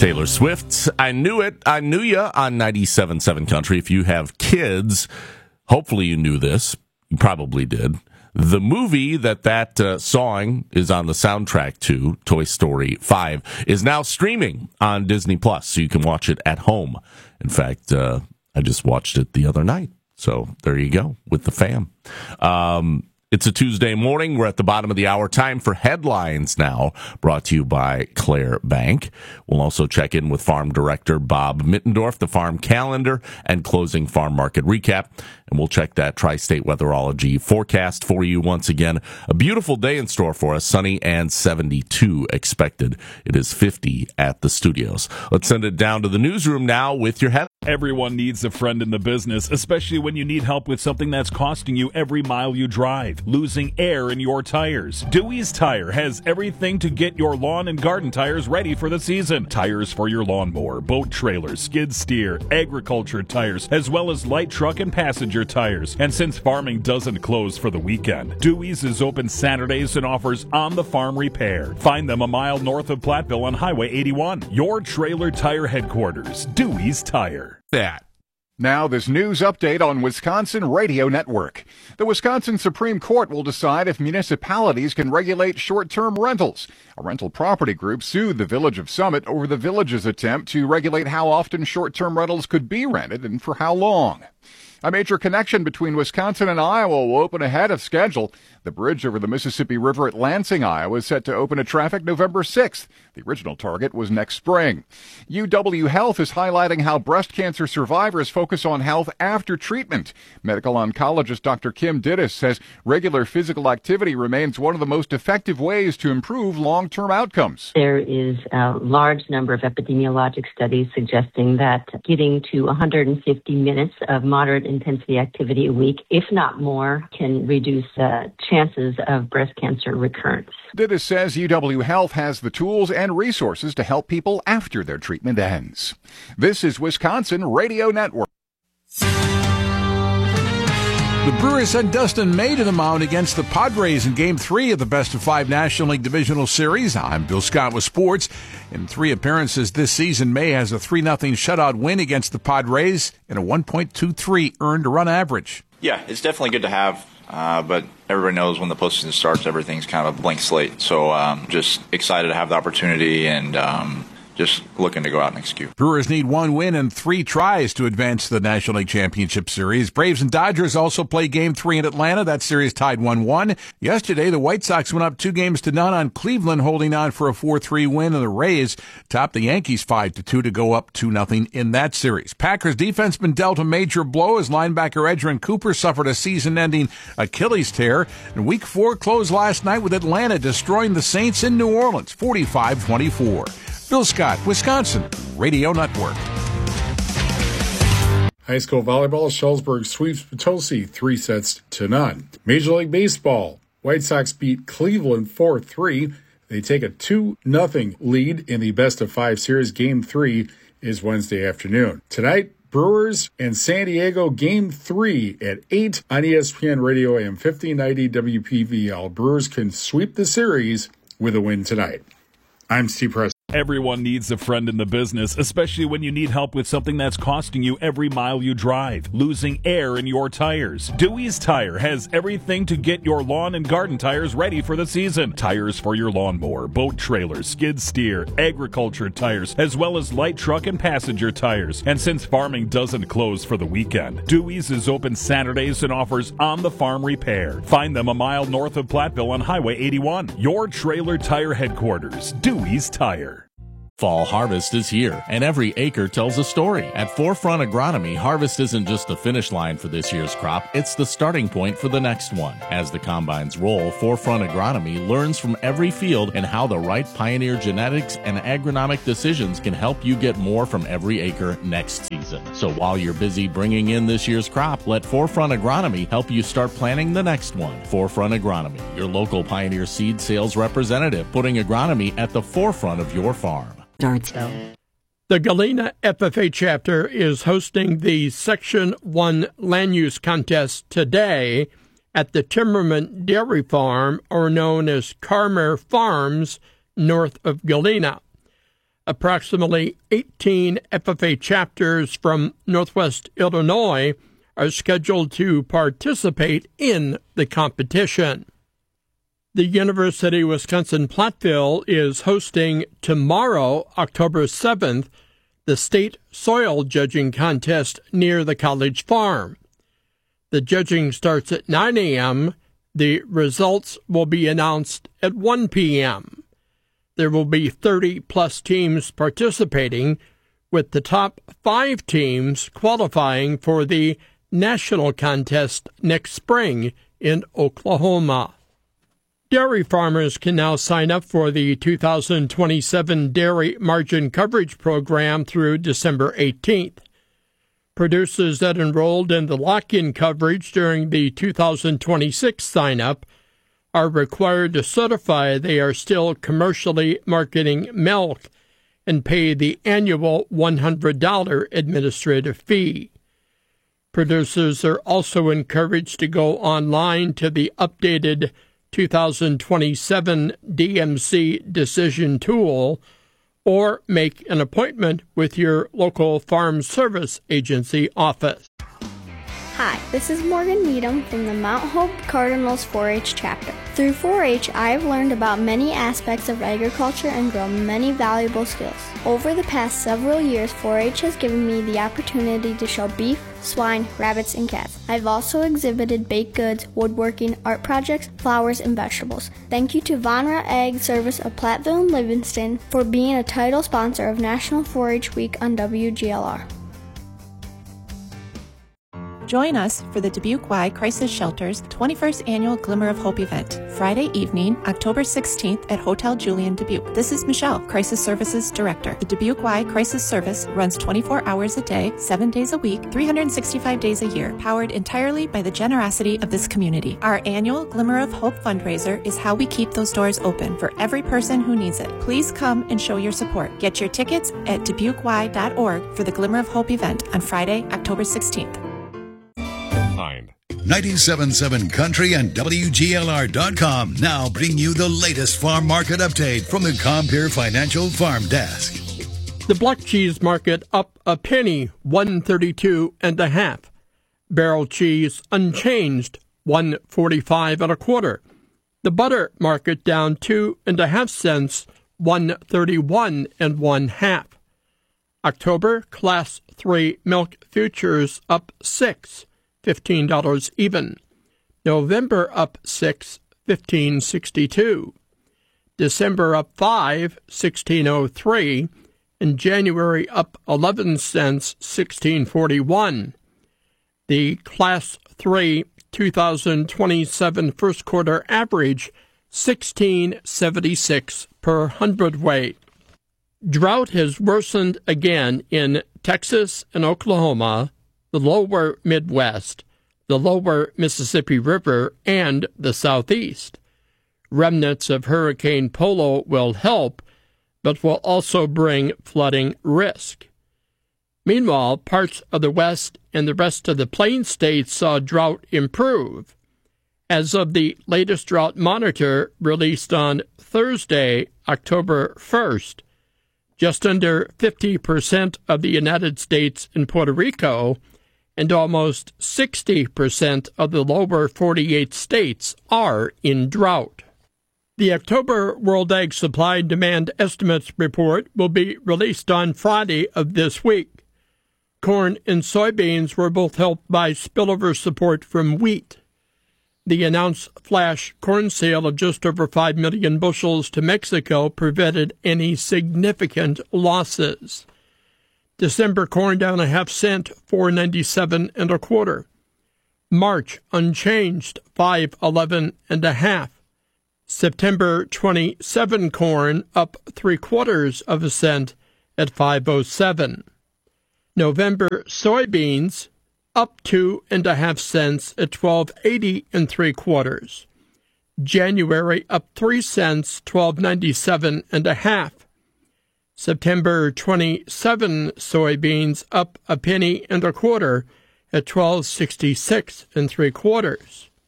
Taylor Swift, I Knew It, I Knew Ya on 97.7 Country. If you have kids, hopefully you knew this. You probably did. The movie that song is on the soundtrack to, Toy Story 5, is now streaming on Disney+, so you can watch it at home. In fact, I just watched it the other night. So there you go with the fam. It's a Tuesday morning. We're at the bottom of the hour. Time for headlines now, brought to you by Claire Bank. We'll also check in with Farm Director Bob Mittendorf, the farm calendar, and closing farm market recap. And we'll check that Tri-State Weatherology forecast for you once again. A beautiful day in store for us, sunny and 72 expected. It is 50 at the studios. Let's send it down to the newsroom now with your head. Everyone needs a friend in the business, especially when you need help with something that's costing you every mile you drive, losing air in your tires. Dewey's Tire has everything to get your lawn and garden tires ready for the season. Tires for your lawnmower, boat trailer, skid steer, agriculture tires, as well as light truck and passenger tires. And since farming doesn't close for the weekend, Dewey's is open Saturdays and offers on-the-farm repair. Find them a mile north of Platteville on Highway 81. Your trailer tire headquarters, Dewey's Tire. Now, this news update on Wisconsin Radio Network. The Wisconsin Supreme Court will decide if municipalities can regulate short-term rentals. A rental property group sued the Village of Summit over the village's attempt to regulate how often short-term rentals could be rented and for how long. A major connection between Wisconsin and Iowa will open ahead of schedule. The bridge over the Mississippi River at Lansing, Iowa, is set to open to traffic November 6th. The original target was next spring. UW Health is highlighting how breast cancer survivors focus on health after treatment. Medical oncologist Dr. Kim Dittis says regular physical activity remains one of the most effective ways to improve long-term outcomes. There is a large number of epidemiologic studies suggesting that getting to 150 minutes of moderate intensity activity a week, if not more, can reduce chances of breast cancer recurrence. Dittis says UW Health has the tools and resources to help people after their treatment ends. This is Wisconsin Radio Network. The Brewers sent Dustin May to the mound against the Padres in Game 3 of the Best-of-5 National League Divisional Series. I'm Bill Scott with sports. In 3 appearances this season, May has a 3-0 shutout win against the Padres and a 1.23 earned run average. Yeah, it's definitely good to have, but everybody knows when the postseason starts, everything's kind of a blank slate. So just excited to have the opportunity and just looking to go out and execute. Brewers need 1 win and 3 tries to advance to the National League Championship Series. Braves and Dodgers also play Game 3 in Atlanta. That series tied 1-1. Yesterday, the White Sox went up 2-0 on Cleveland, holding on for a 4-3 win, and the Rays topped the Yankees 5-2 to go up 2-0 in that series. Packers defense been dealt a major blow as linebacker Edgerrin Cooper suffered a season-ending Achilles tear. And Week 4 closed last night with Atlanta destroying the Saints in New Orleans, 45-24. Bill Scott, Wisconsin Radio Network. High school volleyball, Shullsburg sweeps Potosi 3-0. Major League Baseball, White Sox beat Cleveland 4-3. They take a 2-0 lead in the best-of-5 series. Game 3 is Wednesday afternoon. Tonight, Brewers and San Diego Game 3 at 8 on ESPN Radio AM 1590 WPVL. Brewers can sweep the series with a win tonight. I'm Steve Preston. Everyone needs a friend in the business, especially when you need help with something that's costing you every mile you drive, losing air in your tires. Dewey's Tire has everything to get your lawn and garden tires ready for the season. Tires for your lawnmower, boat trailer, skid steer, agriculture tires, as well as light truck and passenger tires. And since farming doesn't close for the weekend, Dewey's is open Saturdays and offers on-the-farm repair. Find them a mile north of Platteville on Highway 81. Your trailer tire headquarters, Dewey's Tire. Fall harvest is here, and every acre tells a story. At Forefront Agronomy, harvest isn't just the finish line for this year's crop, it's the starting point for the next one. As the combines roll, Forefront Agronomy learns from every field and how the right Pioneer genetics and agronomic decisions can help you get more from every acre next season. So while you're busy bringing in this year's crop, let Forefront Agronomy help you start planning the next one. Forefront Agronomy, your local Pioneer seed sales representative, putting agronomy at the forefront of your farm. The Galena FFA chapter is hosting the Section 1 land use contest today at the Timmerman Dairy Farm, or known as Carmer Farms, north of Galena. Approximately 18 FFA chapters from Northwest Illinois are scheduled to participate in the competition. The University of Wisconsin-Platteville is hosting tomorrow, October 7th, the state soil judging contest near the college farm. The judging starts at 9 a.m. The results will be announced at 1 p.m. There will be 30-plus teams participating, with the top 5 teams qualifying for the national contest next spring in Oklahoma. Dairy farmers can now sign up for the 2027 Dairy Margin Coverage Program through December 18th. Producers that enrolled in the lock-in coverage during the 2026 sign-up are required to certify they are still commercially marketing milk and pay the annual $100 administrative fee. Producers are also encouraged to go online to the updated 2027 DMC decision tool or make an appointment with your local Farm Service Agency office. Hi, this is Morgan Needham from the Mount Hope Cardinals 4-H chapter. Through 4-H, I've learned about many aspects of agriculture and grown many valuable skills. Over the past several years, 4-H has given me the opportunity to show beef, swine, rabbits, and cats. I've also exhibited baked goods, woodworking, art projects, flowers, and vegetables. Thank you to Vonra Ag Service of Platteville and Livingston for being a title sponsor of National 4-H Week on WGLR. Join us for the Dubuque Y Crisis Shelter's 21st Annual Glimmer of Hope event, Friday evening, October 16th at Hotel Julian, Dubuque. This is Michelle, Crisis Services Director. The Dubuque Y Crisis Service runs 24 hours a day, 7 days a week, 365 days a year, powered entirely by the generosity of this community. Our annual Glimmer of Hope fundraiser is how we keep those doors open for every person who needs it. Please come and show your support. Get your tickets at dubuquey.org for the Glimmer of Hope event on Friday, October 16th. 97.7 Country and WGLR.com now bring you the latest farm market update from the Compeer Financial Farm Desk. The block cheese market up a penny, 132.5. Barrel cheese unchanged, 145 1/4. The butter market down 2.5 cents, 131 1/2. October Class 3 milk futures up 6. $15 even. November up 6, $15.62. December up 5, $16.03. And January up 11 cents, $16.41. The Class 3 2027 first quarter average, $16.76 per hundredweight. Drought has worsened again in Texas and Oklahoma, the lower Midwest, the lower Mississippi River, and the Southeast. Remnants of Hurricane Polo will help, but will also bring flooding risk. Meanwhile, parts of the West and the rest of the Plain States saw drought improve. As of the latest drought monitor released on Thursday, October 1st, just under 50% of the United States and Puerto Rico and almost 60% of the lower 48 states are in drought. The October World Ag Supply Demand Estimates report will be released on Friday of this week. Corn and soybeans were both helped by spillover support from wheat. The announced flash corn sale of just over 5 million bushels to Mexico prevented any significant losses. December corn down 0.5 cents, 4.97 1/4. March unchanged, 5.11 1/2. September 27 corn up 0.75 cents at 5.07. November soybeans up 2.5 cents at 12.80 3/4. January up 3 cents, 12.97 1/2. September 27 soybeans up a penny and a quarter at 12.66 3/4.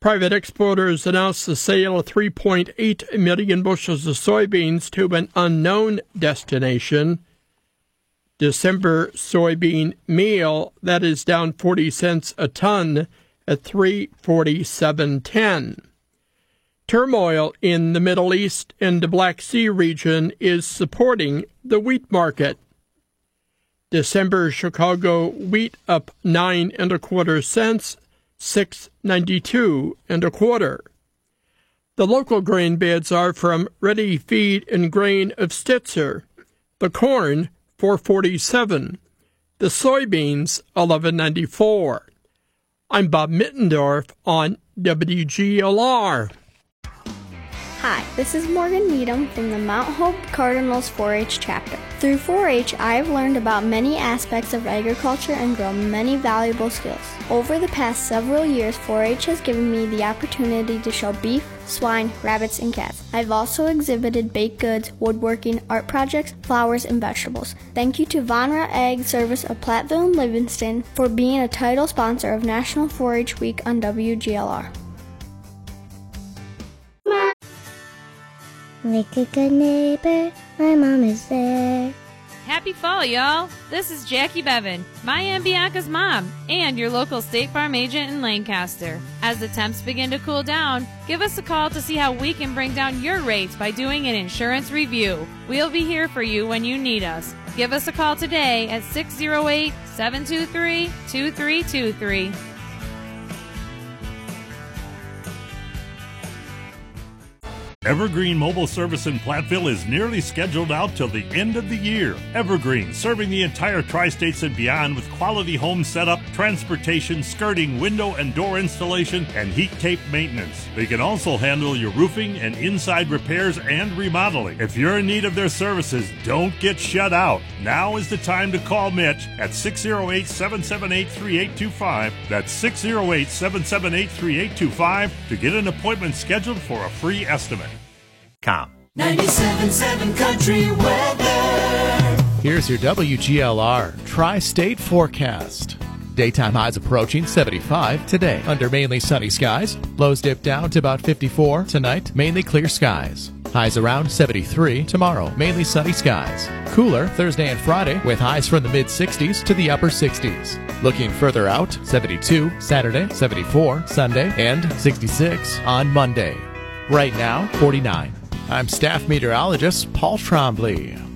Private exporters announced the sale of 3.8 million bushels of soybeans to an unknown destination. December soybean meal, that is down 40 cents a ton at $347.10. Turmoil in the Middle East and the Black Sea region is supporting the wheat market. December Chicago wheat up 9 1/4 cents, $6.92 1/4. The local grain bids are from Ready Feed and Grain of Stitzer. The corn, $4.47. The soybeans, $11.94. I'm Bob Mittendorf on WGLR. Hi, this is Morgan Needham from the Mount Hope Cardinals 4-H chapter. Through 4-H, I have learned about many aspects of agriculture and grown many valuable skills. Over the past several years, 4-H has given me the opportunity to show beef, swine, rabbits, and cats. I've also exhibited baked goods, woodworking, art projects, flowers, and vegetables. Thank you to Vonra Ag Service of Platteville and Livingston for being a title sponsor of National 4-H Week on WGLR. Like a good neighbor, my mom is there. Happy fall, y'all. This is Jackie Bevan, my Aunt Bianca's mom, and your local State Farm agent in Lancaster. As the temps begin to cool down, give us a call to see how we can bring down your rates by doing an insurance review. We'll be here for you when you need us. Give us a call today at 608-723-2323. Evergreen Mobile Service in Platteville is nearly scheduled out till the end of the year. Evergreen, serving the entire tri-states and beyond with quality home setup, transportation, skirting, window and door installation, and heat tape maintenance. They can also handle your roofing and inside repairs and remodeling. If you're in need of their services, don't get shut out. Now is the time to call Mitch at 608-778-3825. That's 608-778-3825 to get an appointment scheduled for a free estimate. 97.7 Country Weather. Here's your WGLR Tri-State Forecast. Daytime highs approaching 75 today under mainly sunny skies. Lows dip down to about 54 tonight, mainly clear skies. Highs around 73 tomorrow, mainly sunny skies. Cooler Thursday and Friday with highs from the mid-60s to the upper 60s. Looking further out, 72 Saturday, 74 Sunday, and 66 on Monday. Right now, 49. I'm staff meteorologist Paul Trombley.